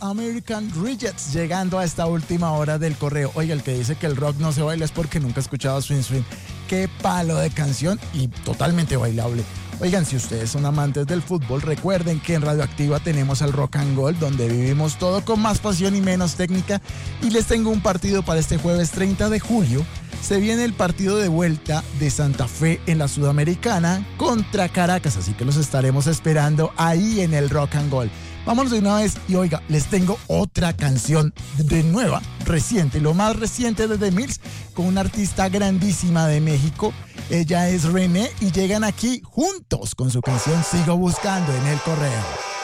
American Rejects llegando a esta última hora del correo. Oiga, el que dice que el rock no se baila es porque nunca ha escuchado Swing Swing. Qué palo de canción y totalmente bailable. Oigan, si ustedes son amantes del fútbol, recuerden que en Radioactiva tenemos el Rock and Gold, donde vivimos todo con más pasión y menos técnica. Y les tengo un partido para este jueves 30 de julio. Se viene el partido de vuelta de Santa Fe en la Sudamericana contra Caracas, así que los estaremos esperando ahí en el Rock and Gold. Vámonos de una vez y oiga, les tengo otra canción de nueva, reciente, lo más reciente de The Mills, con una artista grandísima de México. Ella es René y llegan aquí juntos con su canción Sigo Buscando en el correo.